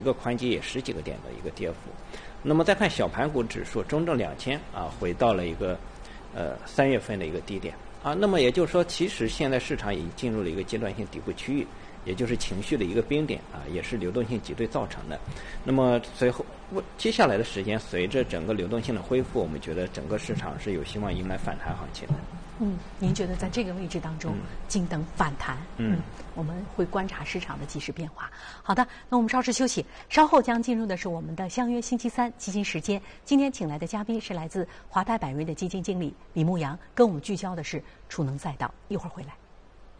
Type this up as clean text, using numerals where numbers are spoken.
一个宽基也10几个点的一个跌幅。那么再看小盘股指数，中证2000回到了一个3月份的一个低点那么也就是说，其实现在市场已经进入了一个阶段性底部区域，也就是情绪的一个冰点也是流动性挤兑造成的。那么随后接下来的时间，随着整个流动性的恢复，我们觉得整个市场是有希望迎来反弹行情的。 您觉得在这个位置当中，静等反弹？我们会观察市场的即时变化。好的，那我们稍事休息，稍后将进入的是我们的相约星期三基金时间。今天请来的嘉宾是来自华泰柏瑞的基金经理李牧阳，跟我们聚焦的是储能赛道。一会儿回来。